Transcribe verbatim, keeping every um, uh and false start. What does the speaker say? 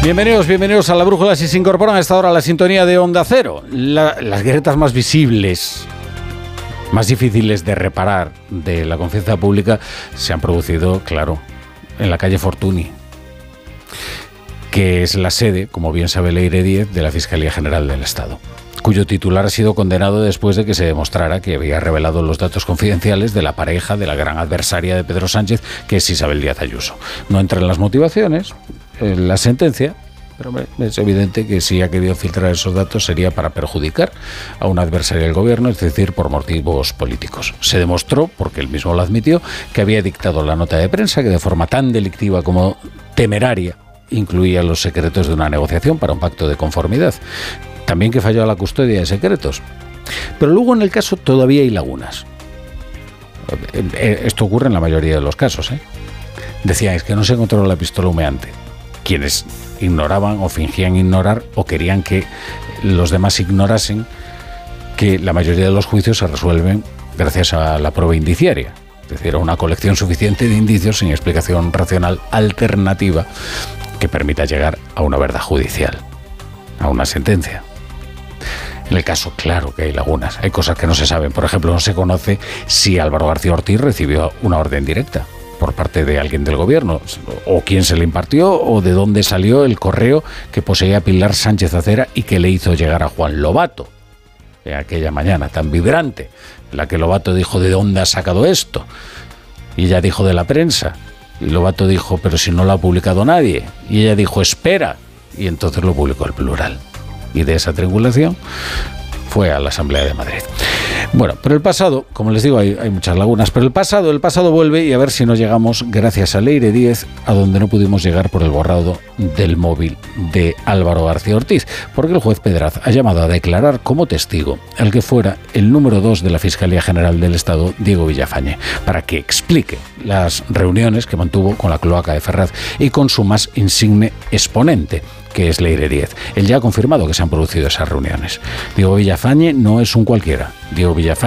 Bienvenidos, bienvenidos a La Brújula. Si se incorporan a esta hora a la sintonía de Onda Cero. La, las grietas más visibles, más difíciles de reparar de la confianza pública se han producido, claro, en la calle Fortuny, que es la sede, como bien sabe Leire Díez, de la Fiscalía General del Estado, cuyo titular ha sido condenado después de que se demostrara que había revelado los datos confidenciales de la pareja de la gran adversaria de Pedro Sánchez, que es Isabel Díaz Ayuso. No entra en las motivaciones, en la sentencia, pero es evidente que si ha querido filtrar esos datos sería para perjudicar a una adversaria del gobierno, es decir, por motivos políticos. Se demostró, porque él mismo lo admitió, que había dictado la nota de prensa que de forma tan delictiva como temeraria incluía los secretos de una negociación para un pacto de conformidad. También que falló a la custodia de secretos. Pero luego en el caso todavía hay lagunas. Esto ocurre en la mayoría de los casos, ¿eh? Decían, es que no se encontró la pistola humeante. Quienes ignoraban o fingían ignorar o querían que los demás ignorasen que la mayoría de los juicios se resuelven gracias a la prueba indiciaria. Es decir, a una colección suficiente de indicios sin explicación racional alternativa que permita llegar a una verdad judicial, a una sentencia. En el caso, claro que hay lagunas, hay cosas que no se saben. Por ejemplo, no se conoce si Álvaro García Ortiz recibió una orden directa por parte de alguien del gobierno, o quién se le impartió, o de dónde salió el correo que poseía Pilar Sánchez Acera y que le hizo llegar a Juan Lobato en aquella mañana tan vibrante, en la que Lobato dijo, ¿de dónde ha sacado esto? Y ella dijo, de la prensa. Y Lobato dijo, pero si no lo ha publicado nadie. Y ella dijo, espera. Y entonces lo publicó el Plural. Y de esa triangulación fue a la Asamblea de Madrid. Bueno, pero el pasado, como les digo, hay, hay muchas lagunas, pero el pasado, el pasado vuelve, y a ver si no llegamos, gracias a Leire Díez, a donde no pudimos llegar por el borrado del móvil de Álvaro García Ortiz, porque el juez Pedraz ha llamado a declarar como testigo al que fuera el número dos de la Fiscalía General del Estado, Diego Villafañe, para que explique las reuniones que mantuvo con la cloaca de Ferraz y con su más insigne exponente, que es Leire Díez. Él ya ha confirmado que se han producido esas reuniones. Diego Villafañe no es un cualquiera. Diego Villafañe